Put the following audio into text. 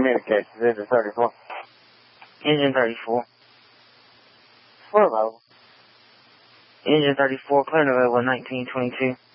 Communications, engine 34. Engine 34. Slow level. Engine 34, clear available 1922.